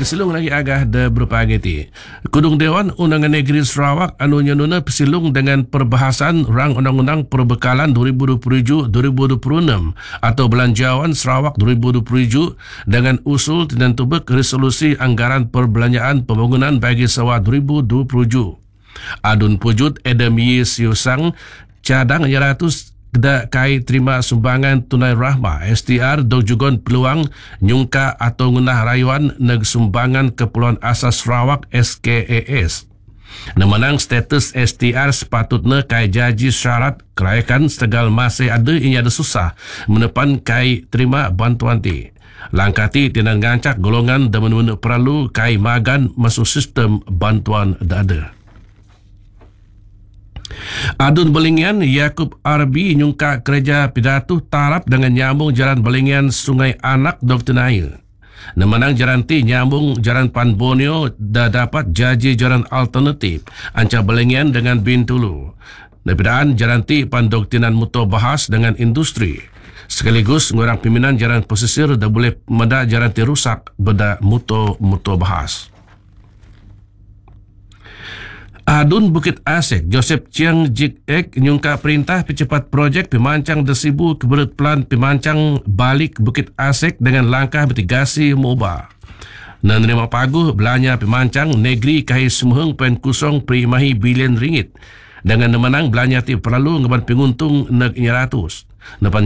pesilung lagi agah de berpagi ti. Kudung Dewan Undangan Negeri Sarawak anu nyanuna pesilung dengan perbahasan rang undang-undang perbekalan 2027-2026 atau Belanjawan Sarawak 2027 dengan usul dan tubek resolusi anggaran perbelanjaan pembangunan bagi sewa 2027. Adun pujud Adam Yi Siusang cadang 100 Kedah kai terima sumbangan tunai rahmah STR dog jugon peluang nyungka atau ngunah rayuan neg sumbangan Kepulauan Asas Sarawak SKAS. Nemenang status STR sepatutnya kai jaji syarat kelayakan setegal masih ada inya ada susah menepan kai terima bantuan ti. Langkah ti tinan ngancak golongan dan menurut perlu kai magan masuk sistem bantuan dada. Adun Belingian Yakub Arbi nyungka kerja pidatuh tarap dengan nyambung jalan Belingian Sungai Anak Dr. Nair. Nemenang jalan ti nyambung jalan Pan Borneo dah dapat jaji jalan alternatif anca Belingian dengan Bintulu. Nebidaan jalan ti pandoktinan mutu bahas dengan industri. Sekaligus ngurang pimpinan jalan pesisir dah boleh meda jalan ti rusak beda mutu bahas. Adun Bukit Asek Joseph Chiang Jik Ek nyungka perintah percepat projek pemancang desibu keberut plan pemancang balik Bukit Asek dengan langkah mitigasi mubah. Menerima paguh belanja pemancang negeri kahit semuheng pen kusong primahi bilion ringgit dengan menang belanja ti perlu ngeban penguntung neg 100.